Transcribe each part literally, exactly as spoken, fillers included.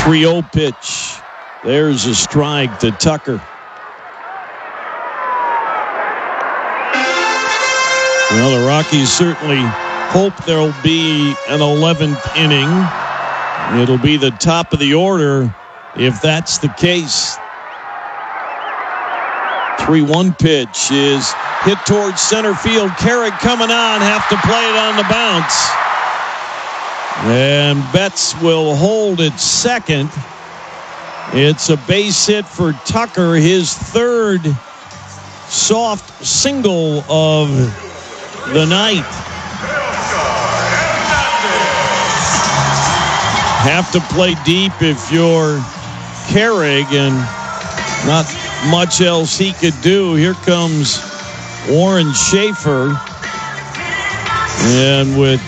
three oh pitch. There's a strike to Tucker. Well, the Rockies certainly hope there'll be an eleventh inning. It'll be the top of the order if that's the case. three one pitch is hit towards center field. Carrick coming on, have to play it on the bounce. And Betts will hold at second. It's a base hit for Tucker, his third soft single of the night. Have to play deep if you're Carrick, and not much else he could do. Here comes Warren Schaefer, and with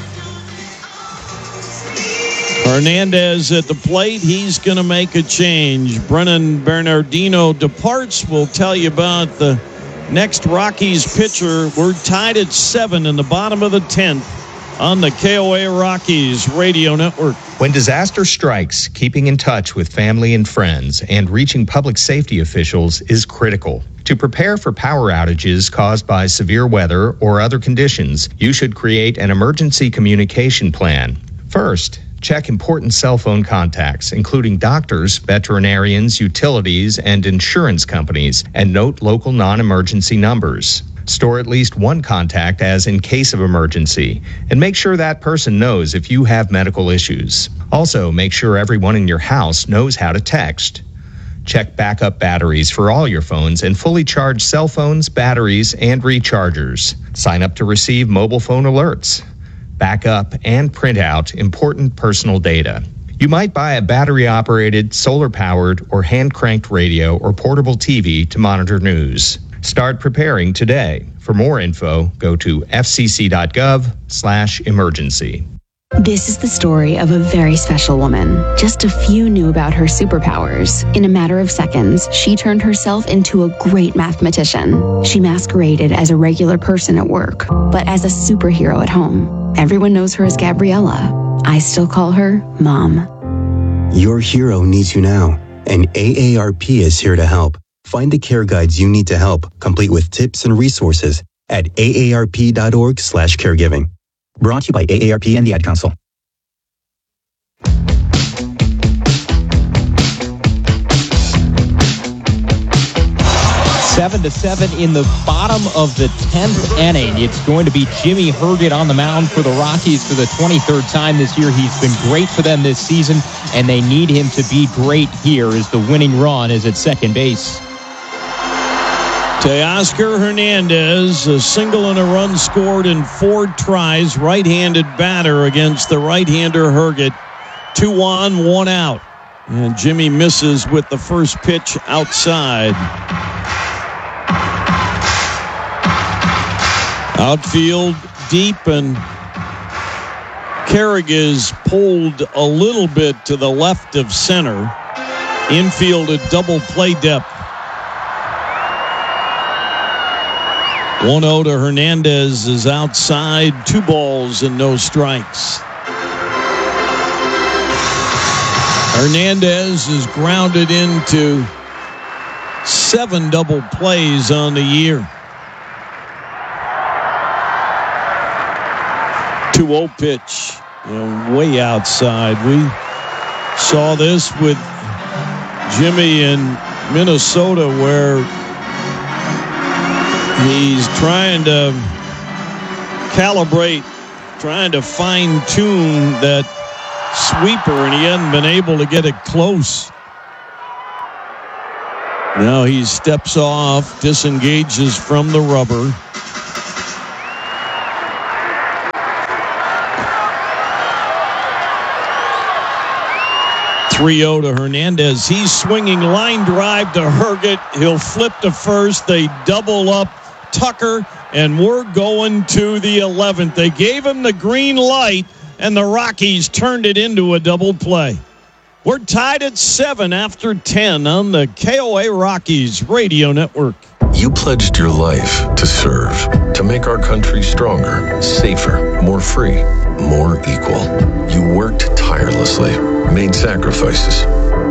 Hernandez at the plate, he's going to make a change. Brennan Bernardino departs. We'll tell you about the next Rockies pitcher. We're tied at seven in the bottom of the tenth on the K O A Rockies Radio Network. When disaster strikes, keeping in touch with family and friends and reaching public safety officials is critical. To prepare for power outages caused by severe weather or other conditions, you should create an emergency communication plan. First, check important cell phone contacts, including doctors, veterinarians, utilities, and insurance companies, and note local non-emergency numbers. Store at least one contact as in case of emergency, and make sure that person knows if you have medical issues. Also, make sure everyone in your house knows how to text. Check backup batteries for all your phones and fully charge cell phones, batteries, and rechargers. Sign up to receive mobile phone alerts. Back up and print out important personal data. You might buy a battery-operated, solar-powered, or hand-cranked radio or portable T V to monitor news. Start preparing today. For more info, go to fcc.gov slash emergency. This is the story of a very special woman. Just a few knew about her superpowers. In a matter of seconds, she turned herself into a great mathematician. She masqueraded as a regular person at work, but as a superhero at home. Everyone knows her as Gabriella. I still call her Mom. Your hero needs you now, and A A R P is here to help. Find the care guides you need to help, complete with tips and resources at aarp.org slash caregiving. Brought to you by A A R P and the Ad Council. Seven to seven in the bottom of the tenth inning. It's going to be Jimmy Herget on the mound for the Rockies for the twenty-third time this year. He's been great for them this season, and they need him to be great here as the winning run is at second base. Teoscar Hernandez, a single and a run scored in four tries. Right-handed batter against the right-hander Herget. Two on, one out. And Jimmy misses with the first pitch outside. Outfield deep, and Carrick is pulled a little bit to the left of center. Infield at double play depth. one oh to Hernandez is outside. Two balls and no strikes. Hernandez is grounded into seven double plays on the year. two oh pitch, you know, way outside. We saw this with Jimmy in Minnesota, where he's trying to calibrate, trying to fine-tune that sweeper, and he hadn't been able to get it close. Now he steps off, disengages from the rubber. three oh to Hernandez. He's swinging line drive to Herget. He'll flip to first. They double up Tucker, and we're going to the eleventh. They gave him the green light, and the Rockies turned it into a double play. We're tied at seven after ten on the K O A Rockies Radio Network. You pledged your life to serve, to make our country stronger, safer, more free, more equal. You worked tirelessly, made sacrifices,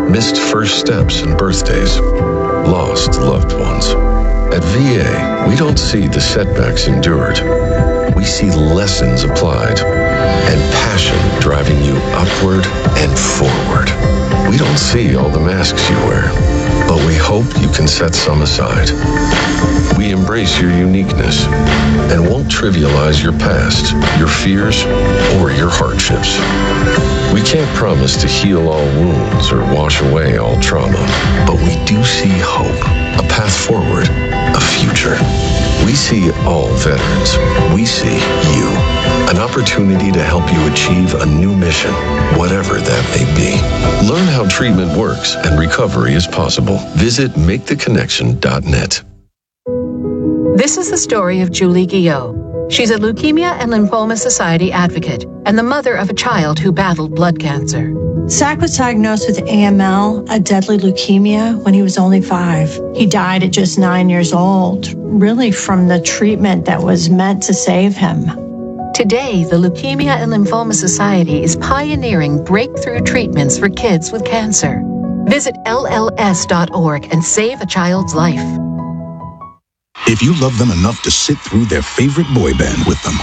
missed first steps and birthdays, lost loved ones. At V A, we don't see the setbacks endured. We see lessons applied and passion driving you upward and forward. We don't see all the masks you wear, but we hope you can set some aside. We embrace your uniqueness and won't trivialize your past, your fears, or your hardships. We can't promise to heal all wounds or wash away all trauma, but we do see hope, a path forward, a future. We see all veterans. We see you. An opportunity to help you achieve a new mission, whatever that may be. Learn how treatment works and recovery is possible. Visit make the connection dot net. This is the story of Julie Guillot. She's a Leukemia and Lymphoma Society advocate and the mother of a child who battled blood cancer. Zach was diagnosed with A M L, a deadly leukemia, when he was only five. He died at just nine years old, really from the treatment that was meant to save him. Today, the Leukemia and Lymphoma Society is pioneering breakthrough treatments for kids with cancer. Visit L L S dot org and save a child's life. If you love them enough to sit through their favorite boy band with them,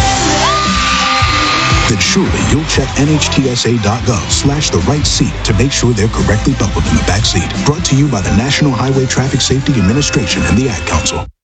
then surely you'll check N H T S A dot gov slash the right seat to make sure they're correctly buckled in the back seat. Brought to you by the National Highway Traffic Safety Administration and the Ad Council.